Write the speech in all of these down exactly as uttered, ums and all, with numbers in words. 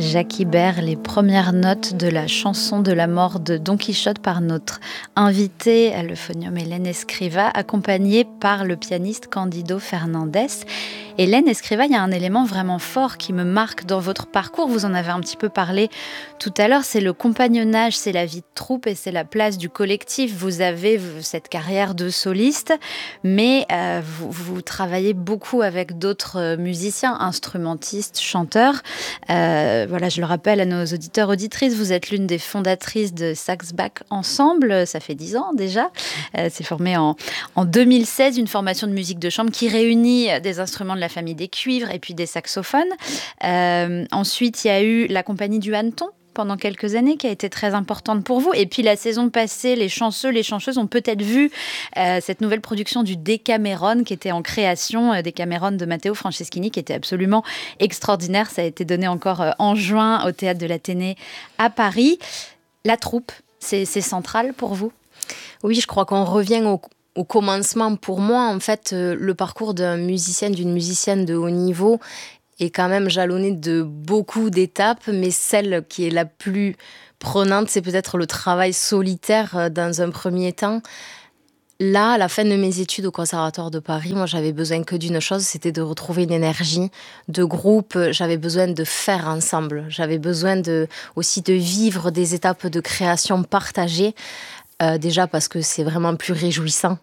Jacques Ibert, les premières notes de la chanson de la mort de Don Quichotte par notre invitée à l'euphonium Hélène Escriva, accompagnée par le pianiste Candido Fernandez. Hélène Escriva, il y a un élément vraiment fort qui me marque dans votre parcours, vous en avez un petit peu parlé tout à l'heure, c'est le compagnonnage, c'est la vie de troupe et c'est la place du collectif. Vous avez cette carrière de soliste, mais euh, vous, vous travaillez beaucoup avec d'autres musiciens, instrumentistes, chanteurs. Euh, voilà, je le rappelle à nos auditeurs, auditrices, vous êtes l'une des fondatrices de Saxback Ensemble, ça fait dix ans déjà. Euh, c'est formé en, en deux mille seize, une formation de musique de chambre qui réunit des instruments de la famille des cuivres et puis des saxophones. Euh, ensuite, il y a eu la compagnie du Hanneton pendant quelques années, qui a été très importante pour vous. Et puis la saison passée, les chanceux, les chanteuses ont peut-être vu euh, cette nouvelle production du Decameron, qui était en création, euh, Decameron de Matteo Franceschini, qui était absolument extraordinaire. Ça a été donné encore euh, en juin au Théâtre de l'Athénée à Paris. La troupe, c'est, c'est central pour vous ? Oui, je crois qu'on revient au Au commencement, pour moi, en fait, euh, le parcours d'un musicien, d'une musicienne de haut niveau est quand même jalonné de beaucoup d'étapes, mais celle qui est la plus prenante, c'est peut-être le travail solitaire euh, dans un premier temps. Là, à la fin de mes études au Conservatoire de Paris, moi, j'avais besoin que d'une chose, c'était de retrouver une énergie de groupe. J'avais besoin de faire ensemble. J'avais besoin de, aussi de vivre des étapes de création partagées. Euh, déjà parce que c'est vraiment plus réjouissant.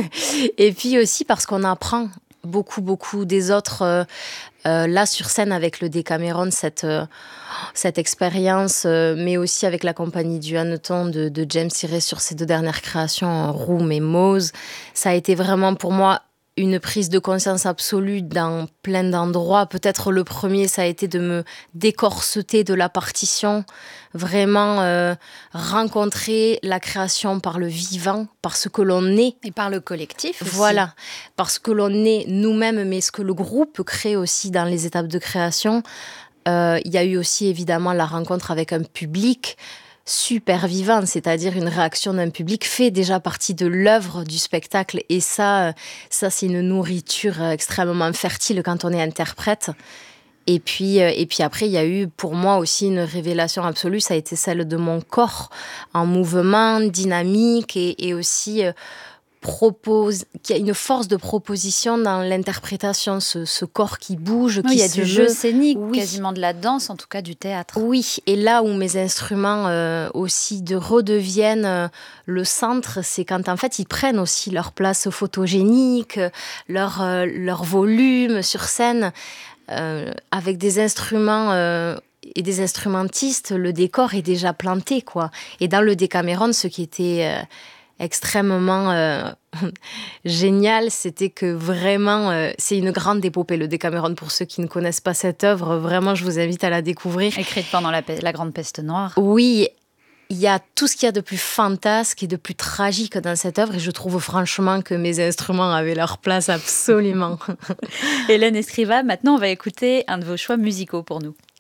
Et puis aussi parce qu'on apprend beaucoup, beaucoup des autres. Euh, euh, là, sur scène, avec le Decameron, cette, euh, cette expérience, euh, mais aussi avec la compagnie du Hanneton de, de James Tiré sur ses deux dernières créations, Room et Mose, ça a été vraiment pour moi une prise de conscience absolue dans plein d'endroits. Peut-être le premier, ça a été de me décorseter de la partition, vraiment euh, rencontrer la création par le vivant, par ce que l'on est. Et par le collectif aussi. Voilà, parce que l'on est nous-mêmes, mais ce que le groupe crée aussi dans les étapes de création. Euh, il y a eu aussi évidemment la rencontre avec un public super vivant, c'est-à-dire une réaction d'un public fait déjà partie de l'œuvre du spectacle. Et ça, ça c'est une nourriture extrêmement fertile quand on est interprète. Et puis, et puis après, il y a eu pour moi aussi une révélation absolue, ça a été celle de mon corps en mouvement, dynamique et, et aussi euh, propose, qui a une force de proposition dans l'interprétation, ce, ce corps qui bouge, oui, qui il y a se du jeu veut. scénique, Oui. quasiment de la danse, en tout cas du théâtre. Oui, et là où mes instruments euh, aussi de redeviennent euh, le centre, c'est quand en fait ils prennent aussi leur place photogénique, leur, euh, leur volume sur scène, euh, avec des instruments euh, et des instrumentistes, le décor est déjà planté, quoi. Et dans le Decameron, ce qui était euh, extrêmement euh, génial, c'était que vraiment, euh, c'est une grande épopée, le Decameron. Pour ceux qui ne connaissent pas cette œuvre, vraiment, je vous invite à la découvrir. Écrite pendant la, pe- la Grande Peste Noire. Oui, il y a tout ce qu'il y a de plus fantasque et de plus tragique dans cette œuvre, et je trouve franchement que mes instruments avaient leur place absolument. Hélène Escriva, maintenant on va écouter un de vos choix musicaux pour nous.